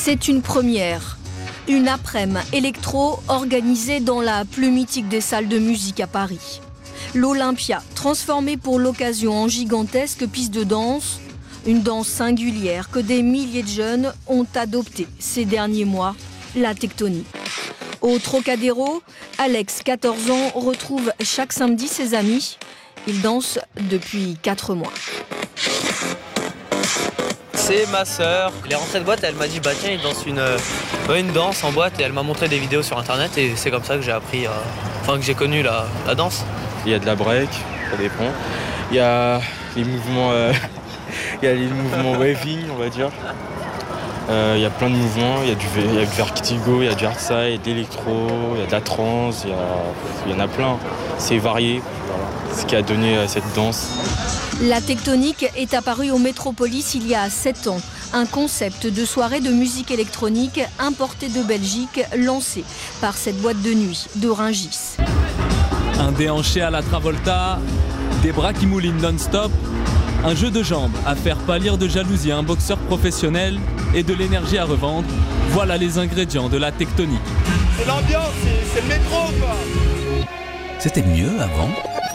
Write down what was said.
C'est une première. Une après-midi électro organisée dans la plus mythique des salles de musique à Paris. L'Olympia, transformée pour l'occasion en gigantesque piste de danse. Une danse singulière que des milliers de jeunes ont adoptée ces derniers mois, la tectonique. Au Trocadéro, Alex, 14 ans, retrouve chaque samedi ses amis. Il danse depuis 4 mois. C'est ma sœur. Elle est rentrée de boîte et elle m'a dit bah tiens, il danse une danse en boîte et elle m'a montré des vidéos sur internet et c'est comme ça que j'ai appris, que j'ai connu la danse. Il y a de la break, ça dépend. Il y a les mouvements, waving, on va dire. Il y a plein de mouvements, il y a du vertigo, il y a du hardside, de l'électro, il y a de la trance, il y en a plein. C'est varié, voilà. Ce qui a donné cette danse. La tectonique est apparue au Métropolis il y a 7 ans. Un concept de soirée de musique électronique importé de Belgique, lancé par cette boîte de nuit de Rungis. Un déhanché à la Travolta, des bras qui moulinent non-stop, un jeu de jambes à faire pâlir de jalousie à un boxeur professionnel et de l'énergie à revendre. Voilà les ingrédients de la tectonique. C'est l'ambiance, c'est le métro quoi. C'était mieux avant.